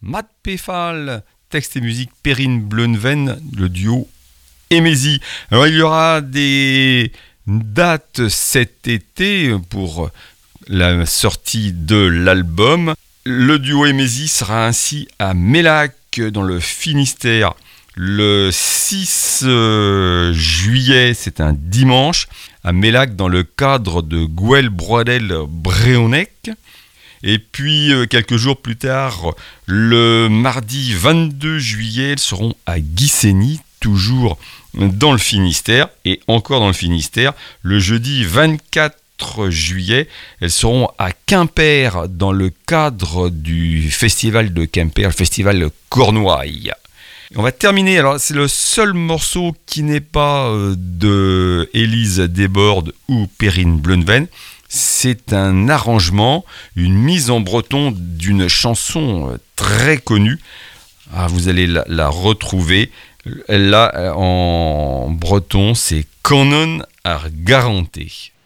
Matt Pefal, texte et musique Perrine Bleunven, le duo Emesi. Alors il y aura des dates cet été pour la sortie de l'album. Le duo Emesi sera ainsi à Mélac dans le Finistère le 6 juillet, c'est un dimanche, à Mélac dans le cadre de Gouel Brodel Bréonec. Et puis quelques jours plus tard, le mardi 22 juillet, elles seront à Guissény, toujours dans le Finistère, et encore dans le Finistère. Le jeudi 24 juillet, elles seront à Quimper dans le cadre du festival de Quimper, le festival Cornouailles. On va terminer, alors c'est le seul morceau qui n'est pas de Élise Desbordes ou Perrine Bleunven. C'est un arrangement, une mise en breton d'une chanson très connue. Ah, vous allez la retrouver. Là, en breton, c'est Canon ar Garanté.